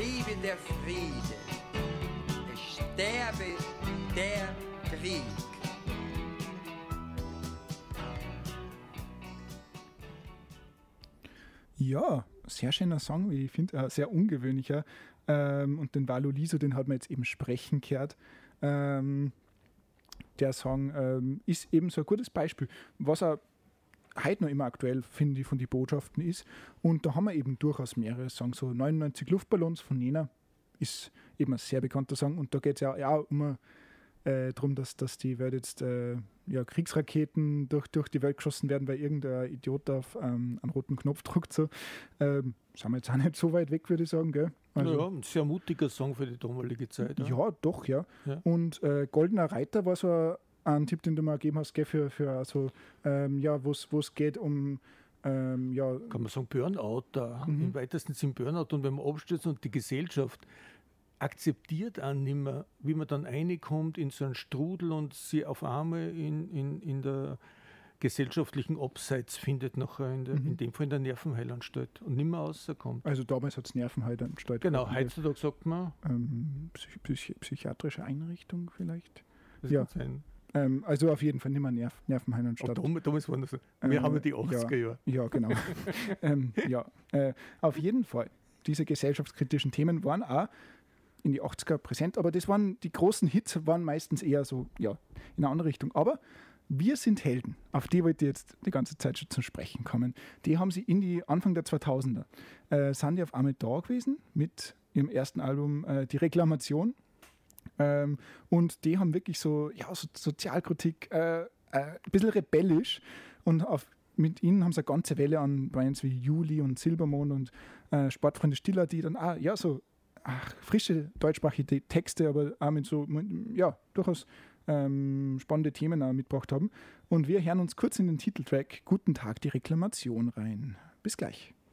lebe der Friede, es sterbe der Krieg. Ja, sehr schöner Song, wie ich finde, sehr ungewöhnlicher. Und den Valo Liso, den hat man jetzt eben sprechen gehört. Der Song ist eben so ein gutes Beispiel, was er heute noch immer aktuell, finde ich, von den Botschaften ist. Und da haben wir eben durchaus mehrere Songs. So 99 Luftballons von Nena ist eben ein sehr bekannter Song. Und da geht es ja auch darum, dass die Welt jetzt Kriegsraketen durch die Welt geschossen werden, weil irgendein Idiot auf einen roten Knopf drückt. So. Sind wir jetzt auch nicht so weit weg, würde ich sagen. Gell? Also, ja, ein sehr mutiger Song für die damalige Zeit. Ja, doch, ja. Und Goldener Reiter war so ein Tipp, den du mir gegeben hast, gell, für so, wo es geht um kann man sagen, Burnout da, im weitesten Sinn Burnout. Und wenn man abstürzt und die Gesellschaft akzeptiert auch nicht mehr, wie man dann reinkommt in so einen Strudel und sie auf einmal in der gesellschaftlichen Abseits findet, nachher in dem Fall in der Nervenheilanstalt und nicht mehr rauskommt. Also damals hat es Nervenheilanstalt. Genau, heutzutage sagt man psychiatrische Einrichtung vielleicht. Das kann sein. Also auf jeden Fall nicht mehr Nervenheilanstalt. Damals waren das, wir haben ja die 80er Jahre. Ja, genau. Auf jeden Fall. Diese gesellschaftskritischen Themen waren auch in die 80er präsent, aber die großen Hits waren meistens eher so, in eine andere Richtung. Aber Wir sind Helden, auf die wollte ich jetzt die ganze Zeit schon zum Sprechen kommen. Die haben sie in die Anfang der 2000er, sind die auf einmal da gewesen mit ihrem ersten Album Die Reklamation. Und die haben wirklich so Sozialkritik, ein bisschen rebellisch, und mit ihnen haben sie eine ganze Welle an Bands wie Juli und Silbermond und Sportfreunde Stiller, die dann frische deutschsprachige Texte, aber auch mit durchaus spannende Themen auch mitgebracht haben. Und wir hören uns kurz in den Titeltrack Guten Tag, die Reklamation rein. Bis gleich.